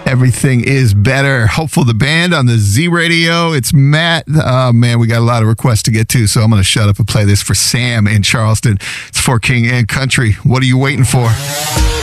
Everything is better. Hopeful the band on the Z Radio. It's Matt. Oh, man, we got a lot of requests to get to, so I'm going to shut up and play this for Sam in Charleston. It's for King and Country. What are you waiting for?